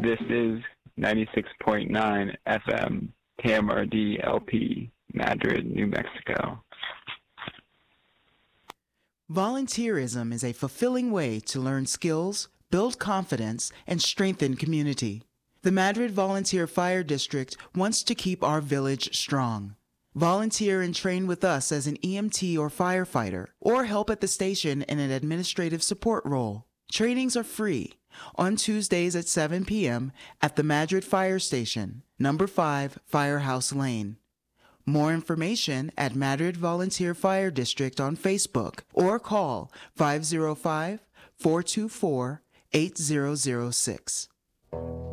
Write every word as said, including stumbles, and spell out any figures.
This is ninety-six point nine F M, K M R D L P, Madrid, New Mexico. Volunteerism is a fulfilling way to learn skills, build confidence, and strengthen community. The Madrid Volunteer Fire District wants to keep our village strong. Volunteer and train with us as an E M T or firefighter, or help at the station in an administrative support role. Trainings are free on Tuesdays at seven p.m. at the Madrid Fire Station, number five Firehouse Lane. More information at Madrid Volunteer Fire District on Facebook or call five oh five, four two four, eight zero zero six.